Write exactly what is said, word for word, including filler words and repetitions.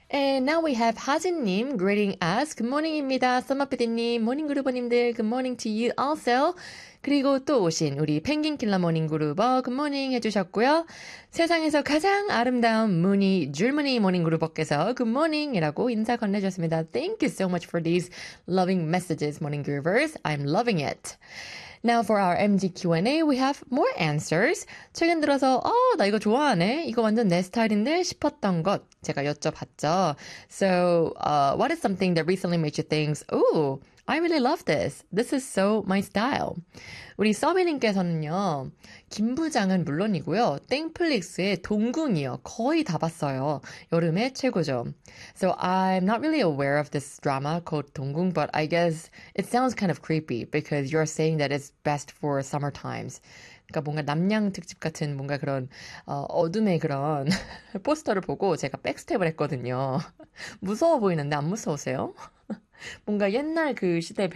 And now we have 하진님 greeting us. Good morning입니다. 써머피디님, 모닝그루버님들, good morning to you also. 그리고 또 오신 우리 펭귄킬러 모닝그루버 good morning 해주셨고요. 세상에서 가장 아름다운 무늬 줄무늬 모닝그루버께서 good morning이라고 인사 건네주셨습니다. Thank you so much for these loving messages, 모닝그루버스. I'm loving it. Now for our 엠지 Q&A, we have more answers. 최근 들어서 어, 나 이거 좋아하네. 이거 완전 내 스타일인데 싶었던 것 제가 여쭤봤죠. So, uh, what is something that recently made you think, ooh, I really love this. This is so my style. 우리 서비님께서는요. 김부장은 물론이고요. 땡플릭스의 동궁이요. 거의 다 봤어요. 여름에 최고죠. So I'm not really aware of this drama called 동궁, but I guess it sounds kind of creepy because you're saying that it's best for summer times. 그러니까 뭔가 남양 특집 같은 뭔가 그런 어, 어둠의 그런 포스터를 보고 제가 백스텝을 했거든요. 무서워 보이는데 안 무서우세요? 뭔가 옛날 그 시대